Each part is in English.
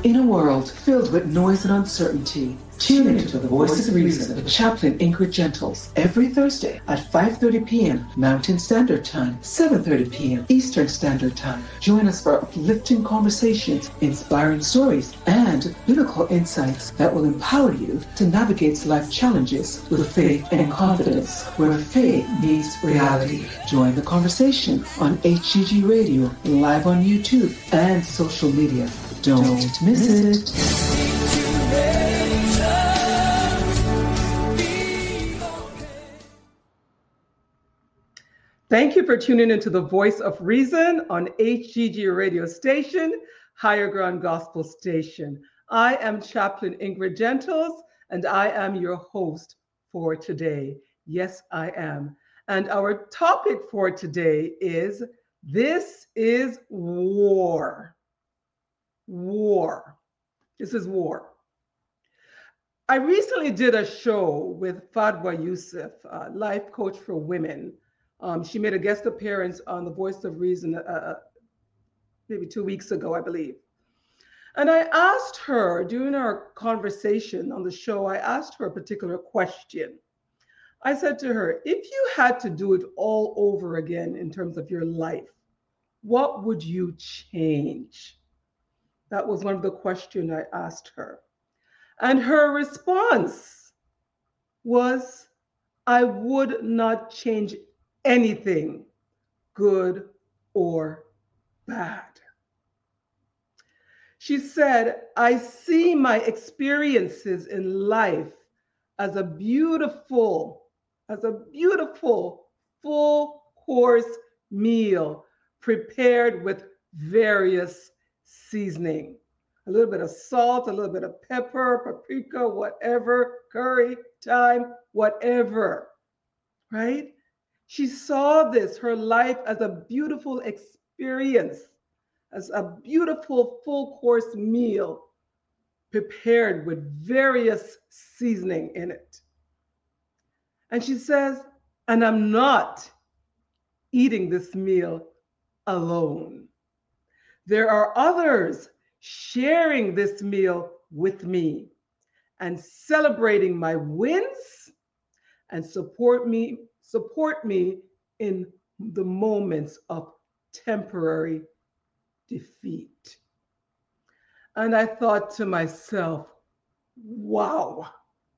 In a world filled with noise and uncertainty, tune into the Voice of Reason with Chaplain Ingrid Gentles every Thursday at 5:30 p.m. Mountain Standard Time, 7:30 p.m. Eastern Standard Time. Join us for uplifting conversations, inspiring stories, and biblical insights that will empower you to navigate life challenges with faith and confidence, where faith meets reality. Join the conversation on HGG Radio, live on YouTube, and social media. Don't miss it. Thank you for tuning into the Voice of Reason on HGG Radio Station, Higher Ground Gospel Station. I am Chaplain Ingrid Gentles, and I am your host for today. Yes, I am. And our topic for today is, this is war. War. This is war. I recently did a show with Fadwa Youssef, life coach for women. She made a guest appearance on the Voice of Reason maybe 2 weeks ago, I believe. And I asked her during our conversation on the show, I asked her a particular question. I said to her, if you had to do it all over again in terms of your life, what would you change? That was one of the questions I asked her. And her response was, I would not change anything, good or bad. She said, I see my experiences in life as a beautiful full course meal prepared with various seasoning. A little bit of salt, a little bit of pepper, paprika, whatever, curry, thyme, whatever, right? She saw this, her life, as a beautiful experience, as a beautiful full course meal prepared with various seasoning in it. And she says, and I'm not eating this meal alone. There are others sharing this meal with me and celebrating my wins and support me in the moments of temporary defeat. And I thought to myself, wow,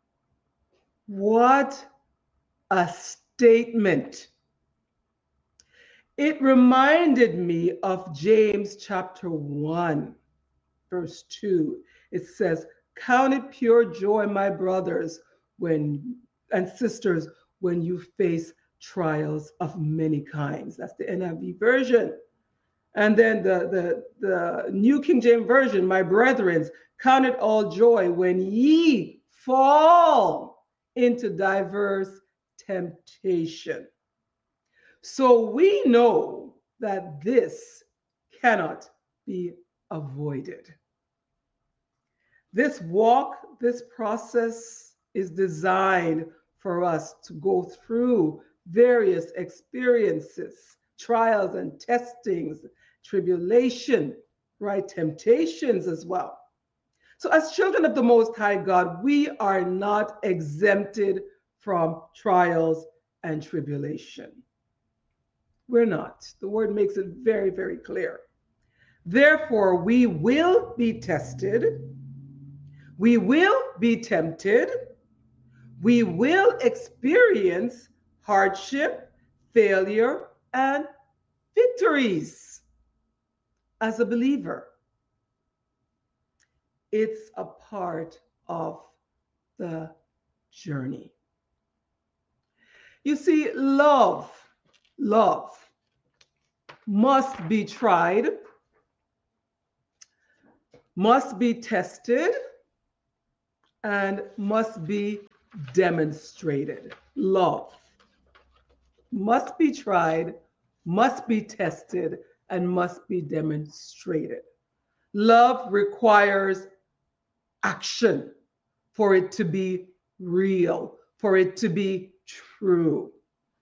what a statement. It reminded me of James chapter 1, verse 2. It says, count it pure joy, my brothers and sisters, when you face trials of many kinds. That's the NIV version. And then the New King James Version, my brethren, count it all joy when ye fall into diverse temptation. So we know that this cannot be avoided. This walk, this process is designed for us to go through various experiences, trials and testings, tribulation, right? Temptations as well. So as children of the Most High God, we are not exempted from trials and tribulation. We're not. The word makes it very, very clear. Therefore, we will be tested. We will be tempted. We will experience hardship, failure, and victories as a believer. It's a part of the journey. You see, love must be tried, must be tested, and must be demonstrated. Love must be tried, must be tested, and must be demonstrated. Love requires action for it to be real, for it to be true.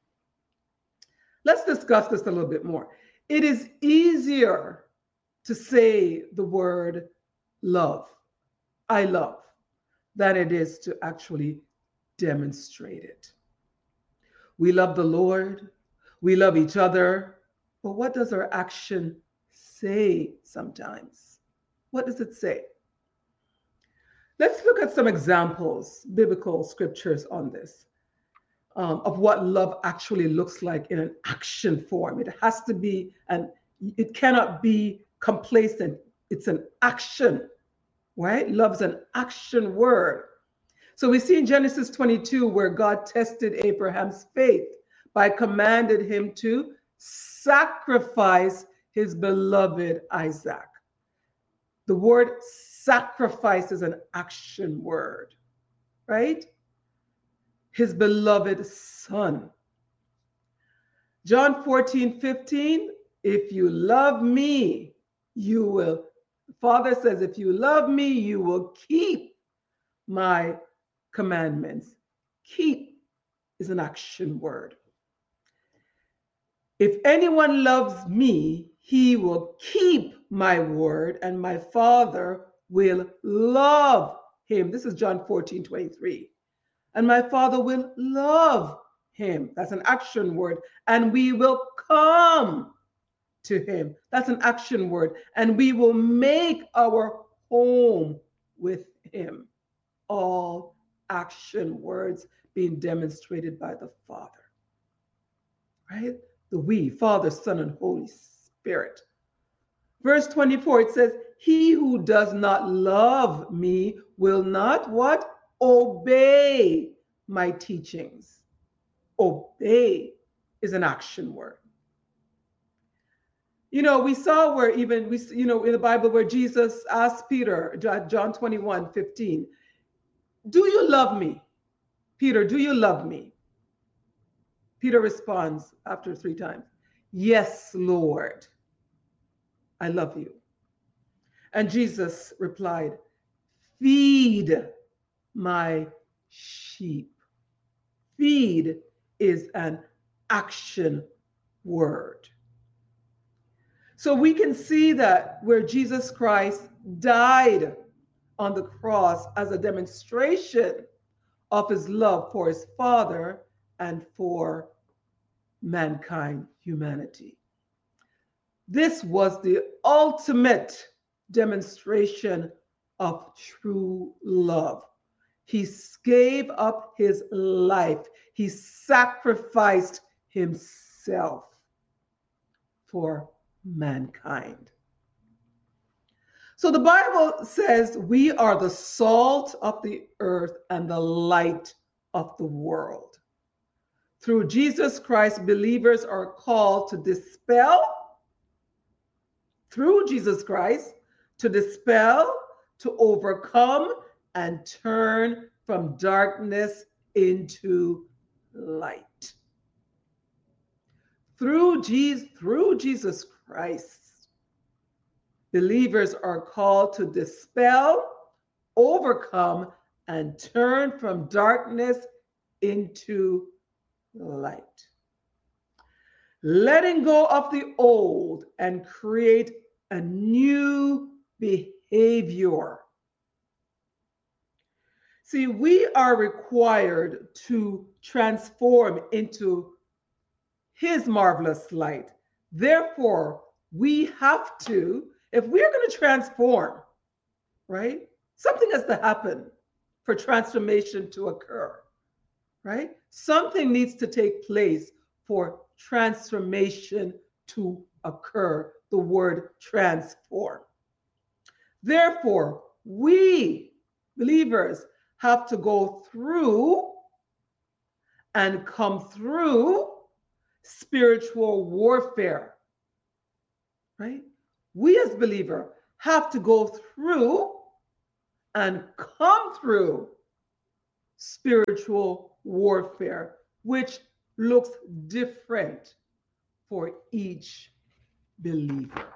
Let's discuss this a little bit more. It is easier to say the word love, I love, than it is to actually demonstrate it. We love the Lord, we love each other, but what does our action say sometimes? What does it say? Let's look at some examples, biblical scriptures on this, of what love actually looks like in an action form. It has to be, and it cannot be complacent. It's an action, right? Love's an action word. So we see in Genesis 22 where God tested Abraham's faith by commanding him to sacrifice his beloved Isaac. The word sacrifice is an action word, right? His beloved son. John 14:15, if you love me, you will. The Father says, if you love me, you will keep my commandments. Keep is an action word. If anyone loves me, he will keep my word, and my Father will love him. This is John 14:23. And my Father will love him. That's an action word. And we will come to him. That's an action word. And we will make our home with him. All action words being demonstrated by the Father. Right? The we, Father, Son, and Holy Spirit. Verse 24, it says, he who does not love me will not what? Obey my teachings. Obey is an action word. You know, we saw where even, in the Bible where Jesus asked Peter, John 21:15, do you love me? Peter, do you love me? Peter responds after 3 times, yes, Lord, I love you. And Jesus replied, feed my sheep. Feed is an action word. So we can see that where Jesus Christ died on the cross as a demonstration of his love for his Father and for mankind, humanity. This was the ultimate demonstration of true love. He gave up his life. He sacrificed himself for mankind. So the Bible says we are the salt of the earth and the light of the world. Through Jesus Christ, believers are called to dispel, through Jesus Christ, to dispel, to overcome, and turn from darkness into light. Through Jesus Christ, believers are called to dispel, overcome, and turn from darkness into light. Letting go of the old and create a new behavior. See, we are required to transform into his marvelous light. Therefore, we have to, if we're going to transform, right? Something has to happen for transformation to occur, right? Something needs to take place for transformation to occur. The word transform. Therefore, we believers have to go through and come through spiritual warfare, right? We as believers have to go through and come through spiritual warfare, which looks different for each believer.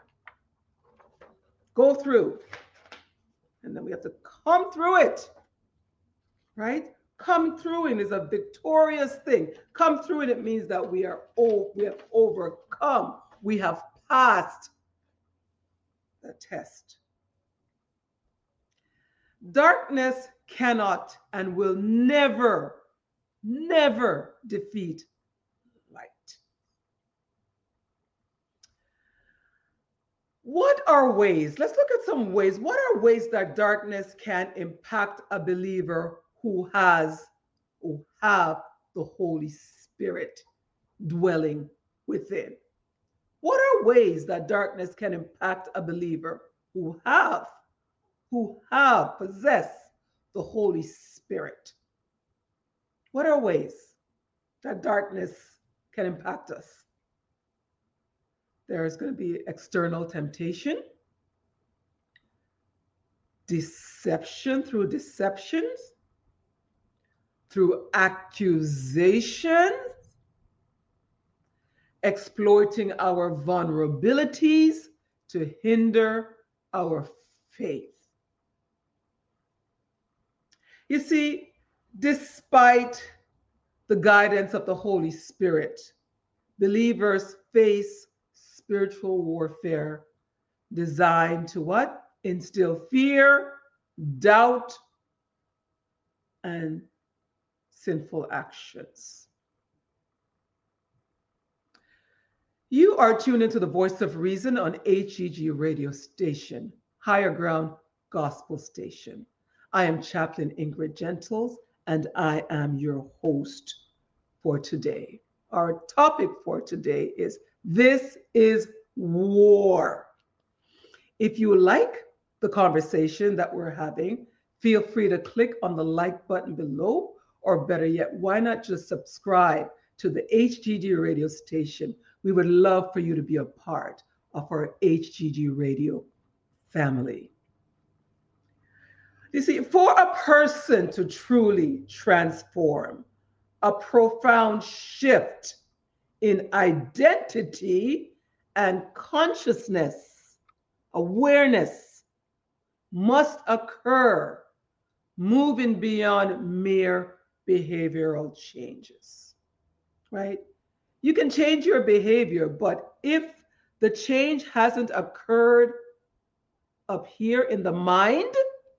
Go through, and then we have to come through it, right? Come through it is a victorious thing. Come through it means that we have overcome. We have passed the test. Darkness cannot and will never, never defeat light. What are ways? Let's look at some ways. What are ways that darkness can impact a believer who have the Holy Spirit dwelling within? What are ways that darkness can impact a believer who possess the Holy Spirit? What are ways that darkness can impact us? There is going to be external temptation, deceptions, through accusations, exploiting our vulnerabilities to hinder our faith. You see, despite the guidance of the Holy Spirit, believers face spiritual warfare designed to what? Instill fear, doubt, and sinful actions. You are tuned into the Voice of Reason on HGG radio station, Higher Ground Gospel Station. I am Chaplain Ingrid Gentles, and I am your host for today. Our topic for today is This is War. If you like the conversation that we're having, feel free to click on the like button below, or better yet, why not just subscribe to the HGG radio station? We would love for you to be a part of our HGG radio family. You see, for a person to truly transform, a profound shift in identity and consciousness, awareness must occur, moving beyond mere behavioral changes, right? You can change your behavior, but if the change hasn't occurred up here in the mind,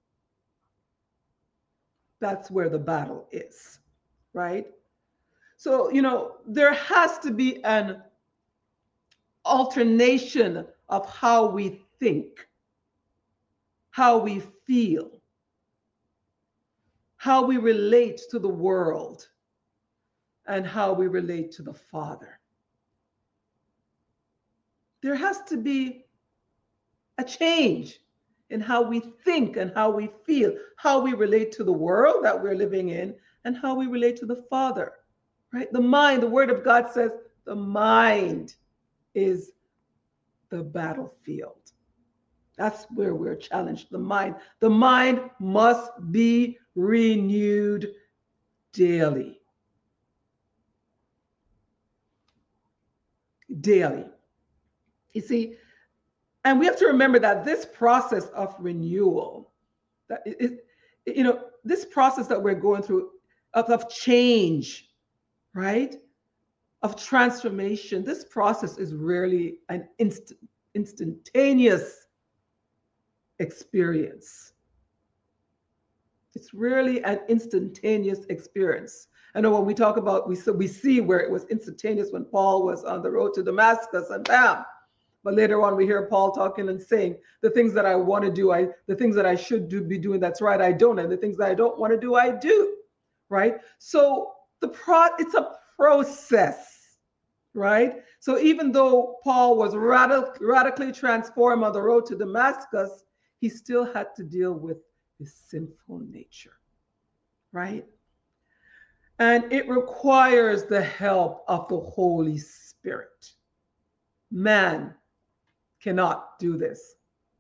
that's where the battle is, right? So, there has to be an alternation of how we think, how we feel, how we relate to the world, and how we relate to the Father. There has to be a change in how we think and how we feel, how we relate to the world that we're living in, and how we relate to the Father, right? The mind, the Word of God says the mind is the battlefield. That's where we're challenged, the mind. The mind must be renewed daily. Daily. You see, and we have to remember that this process of renewal, this process that we're going through of change, right? Of transformation, this process is rarely an instantaneous experience. It's rarely an instantaneous experience. I know when we talk about, we see where it was instantaneous when Paul was on the road to Damascus and bam. But later on, we hear Paul talking and saying, the things that I want to do, the things that I should be doing, that's right, I don't. And the things that I don't want to do, I do, right? So it's a process, right? So even though Paul was radically transformed on the road to Damascus, he still had to deal with his sinful nature, right? And it requires the help of the Holy Spirit. Man cannot do this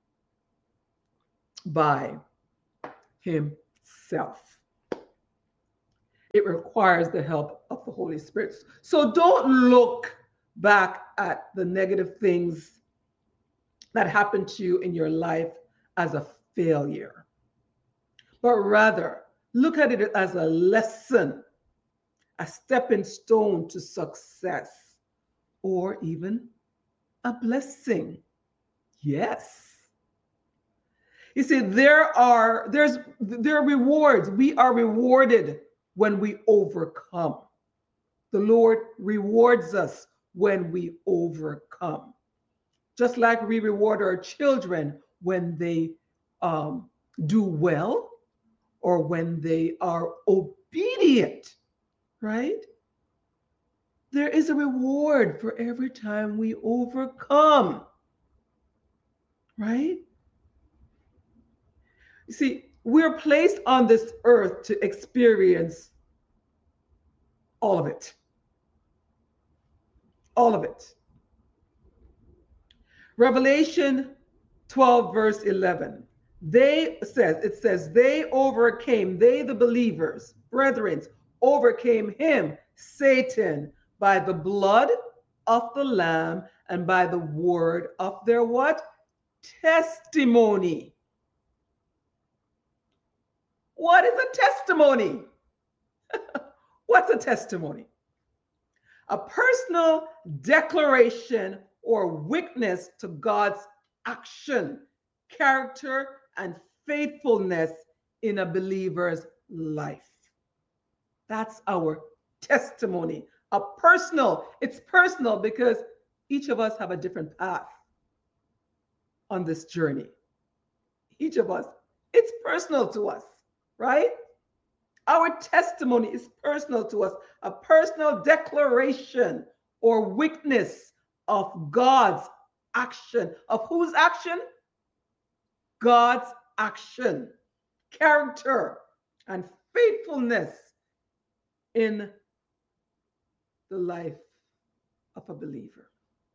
by himself. It requires the help of the Holy Spirit. So don't look back at the negative things that happened to you in your life as a failure, but rather look at it as a lesson, a stepping stone to success, or even a blessing. Yes. You see, there are rewards. We are rewarded when we overcome. The Lord rewards us when we overcome. Just like we reward our children when they do well or when they are obedient, right? There is a reward for every time we overcome, right? You see, we're placed on this earth to experience all of it. All of it. Revelation 12, verse 11. It says, they overcame, they the believers, brethren, overcame him, Satan, by the blood of the Lamb and by the word of their what? Testimony. What is a testimony? What's a testimony? A personal declaration or witness to God's action, character, and faithfulness in a believer's life. That's our testimony. It's personal because each of us have a different path on this journey. Each of us, it's personal to us, right? Our testimony is personal to us, a personal declaration or witness of God's action. Of whose action? God's action, character, and faithfulness in the life of a believer.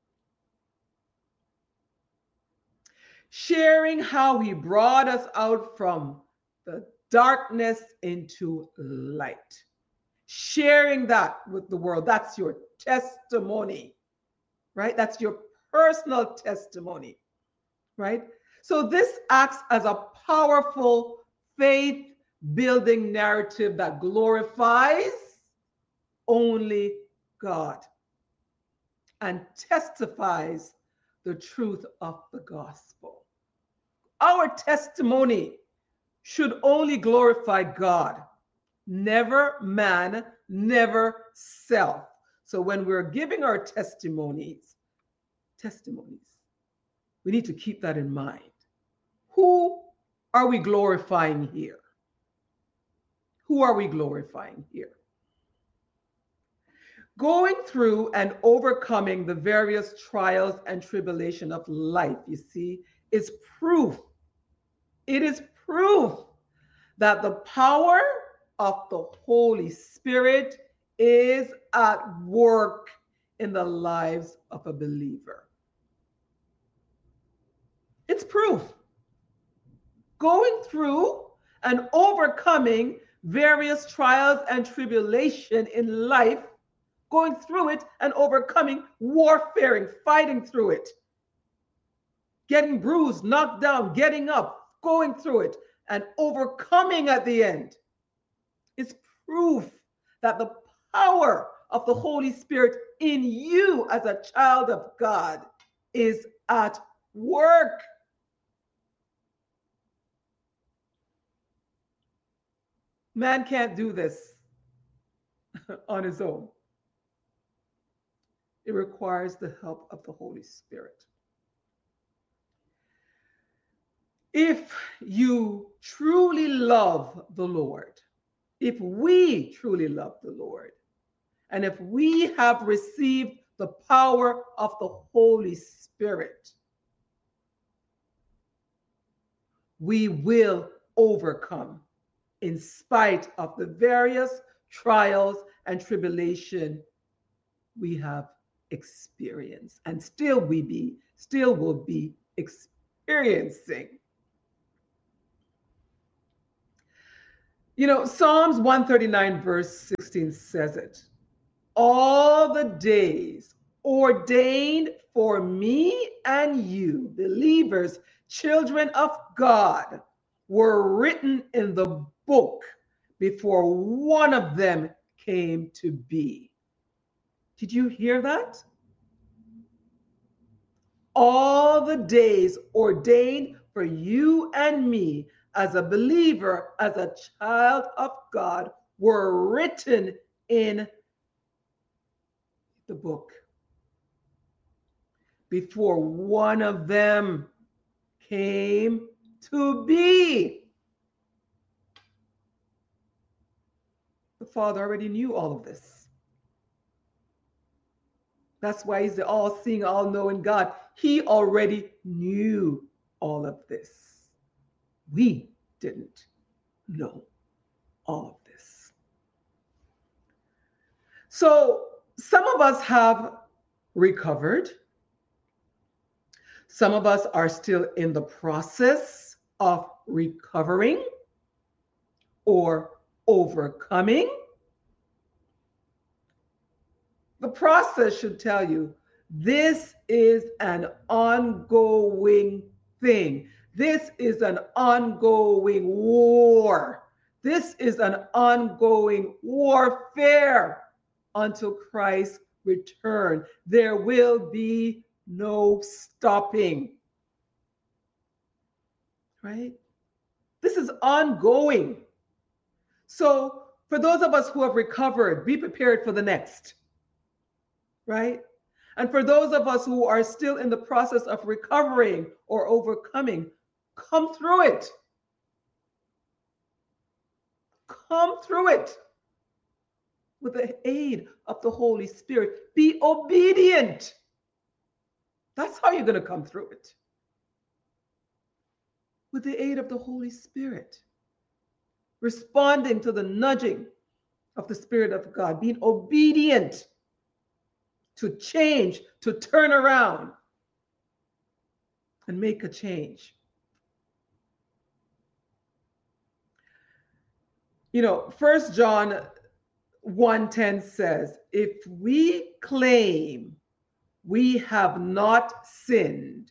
Sharing how he brought us out from the darkness into light. Sharing that with the world. That's your testimony, right? That's your personal testimony, right? So this acts as a powerful faith-building narrative that glorifies only God and testifies the truth of the gospel. Our testimony should only glorify God, never man, never self. So when we're giving our testimonies, we need to keep that in mind. Who are we glorifying here? Who are we glorifying here? Going through and overcoming the various trials and tribulation of life, you see, is proof. It is proof that the power of the Holy Spirit is at work in the lives of a believer. It's proof. Going through and overcoming various trials and tribulation in life, going through it and overcoming, warfaring, fighting through it, getting bruised, knocked down, getting up, going through it, and overcoming at the end. It's proof that the power of the Holy Spirit in you as a child of God is at work. Man can't do this on his own. It requires the help of the Holy Spirit. If you truly love the Lord, if we truly love the Lord, and if we have received the power of the Holy Spirit, we will overcome in spite of the various trials and tribulation we have experienced and still will be experiencing. You know, Psalms 139 verse 16 says it. All the days ordained for me and you, believers, children of God, were written in the book before one of them came to be. Did you hear that? All the days ordained for you and me as a believer, as a child of God, were written in the book before one of them came to be. The Father already knew all of this. That's why he's the all-seeing, all-knowing God. He already knew all of this. We didn't know all of this. So some of us have recovered. Some of us are still in the process of recovering or overcoming. The process should tell you this is an ongoing thing. This is an ongoing war. This is an ongoing warfare until Christ's return. There will be no stopping. Right? This is ongoing. So for those of us who have recovered, be prepared for the next. Right? And for those of us who are still in the process of recovering or overcoming, come through it. Come through it with the aid of the Holy Spirit. Be obedient. That's how you're going to come through it. With the aid of the Holy Spirit. Responding to the nudging of the Spirit of God. Being obedient to change, to turn around and make a change. You know, 1 John 1:10 says, if we claim we have not sinned,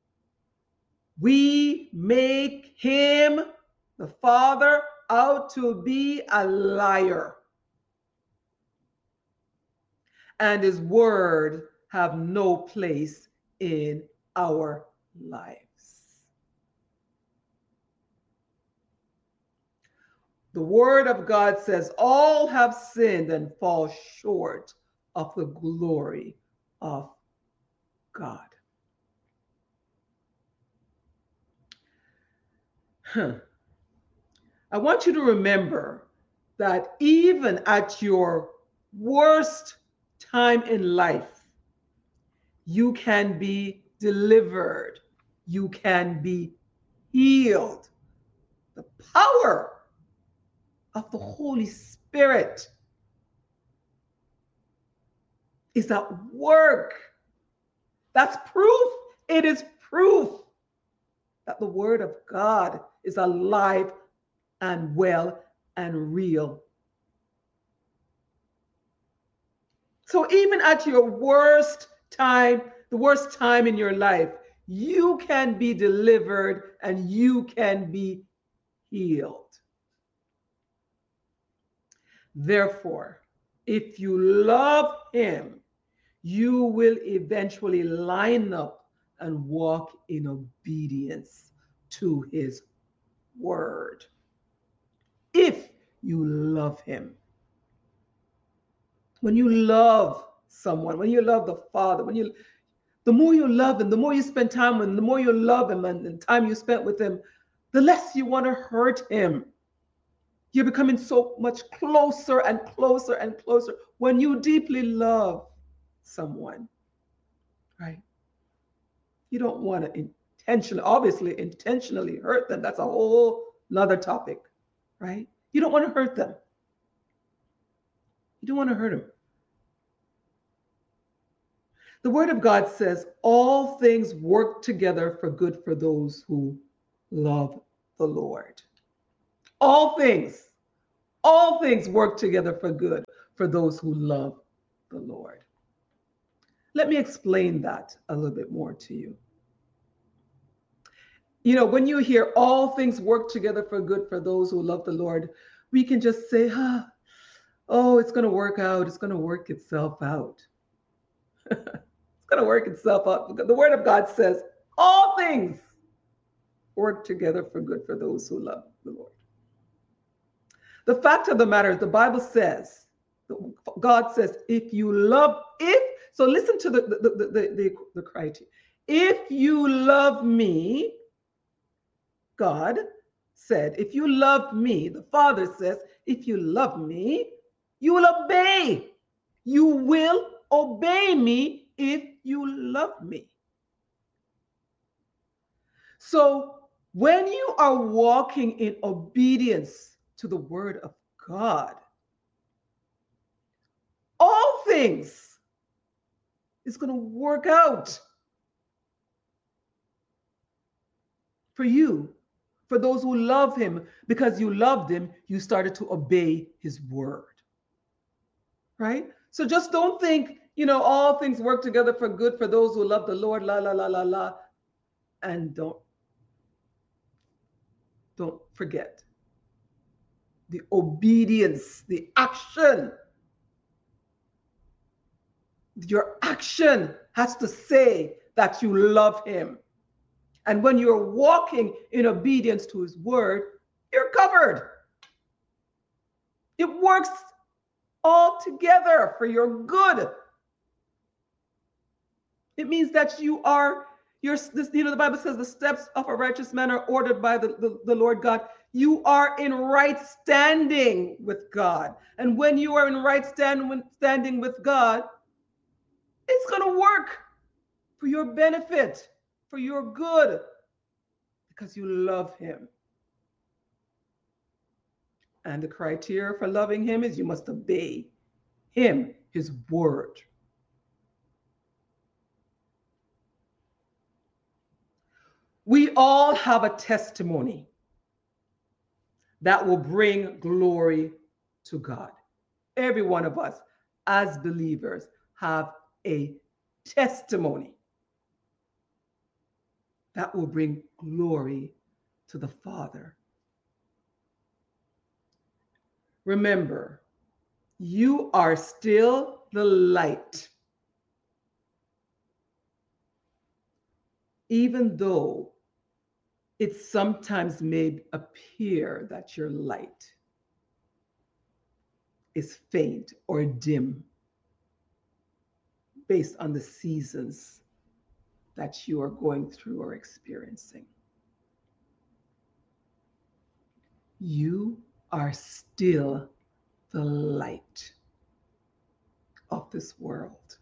we make him, the Father, out to be a liar. And his word have no place in our lives. The word of God says all have sinned and fall short of the glory of God. I want you to remember that even at your worst time in life, you can be delivered. You can be healed. The power of the Holy Spirit is at work. That's proof. It is proof that the Word of God is alive and well and real. So even at your worst time, the worst time in your life, you can be delivered and you can be healed. Therefore, if you love him, you will eventually line up and walk in obedience to his word. If you love him. When you love someone, when you love the Father, the more you love him, the more you spend time with him, the more you love him and the time you spent with him, the less you want to hurt him. You're becoming so much closer and closer and closer when you deeply love someone, right? You don't want to intentionally hurt them. That's a whole nother topic, right? You don't want to hurt them. You don't want to hurt them. The Word of God says all things work together for good for those who love the Lord. All things work together for good for those who love the Lord. Let me explain that a little bit more to you. You know, when you hear all things work together for good for those who love the Lord, we can just say, oh, it's going to work out. It's going to work itself out. It's going to work itself out. The Word of God says all things work together for good for those who love the Lord. The fact of the matter is, the Bible says, God says, so listen to the criteria. If you love me, God said, if you love me, the Father says, if you love me, you will obey. You will obey me if you love me. So when you are walking in obedience to the word of God, all things is going to work out for you, for those who love him. Because you loved him, you started to obey his word. Right? So just don't think, all things work together for good for those who love the Lord, la, la, la, la, la. And don't forget the obedience, the action. Your action has to say that you love him. And when you're walking in obedience to his word, you're covered. It works all together for your good. It means that the Bible says the steps of a righteous man are ordered by the Lord God. You are in right standing with God. And when you are in right standing with God, it's going to work for your benefit, for your good, because you love him. And the criteria for loving him is you must obey him, his word. We all have a testimony that will bring glory to God. Every one of us, as believers, have a testimony that will bring glory to the Father. Remember, you are still the light, even though it sometimes may appear that your light is faint or dim based on the seasons that you are going through or experiencing. You are still the light of this world.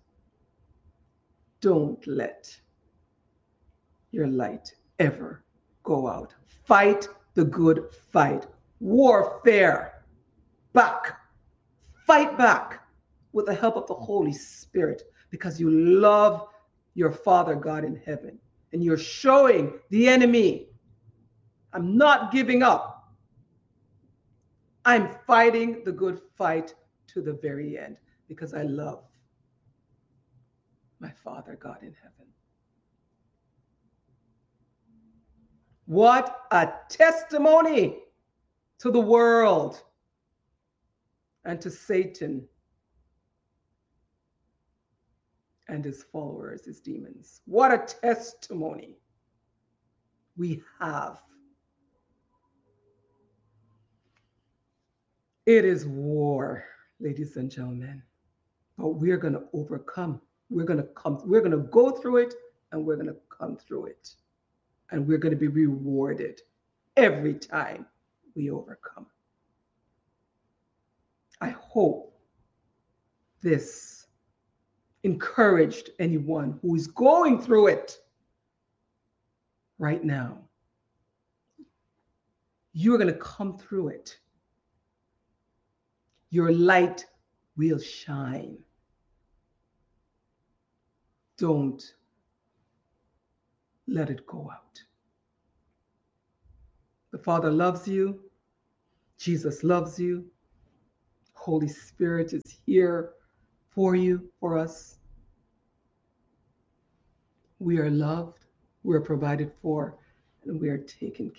Don't let your light ever go out. Fight the good fight. Warfare back. Fight back with the help of the Holy Spirit, because you love your Father God in heaven. And you're showing the enemy, I'm not giving up. I'm fighting the good fight to the very end, because I love my Father God in heaven. What a testimony to the world and to Satan and his followers, his demons. What a testimony we have. It is war, ladies and gentlemen, but we're going to overcome. We're going to go through it, and we're going to come through it. And we're going to be rewarded every time we overcome. I hope this encouraged anyone who is going through it right now. You're going to come through it. Your light will shine. Don't let it go out. The Father loves you. Jesus loves you. Holy Spirit is here for you, for us. We are loved, we are provided for, and we are taken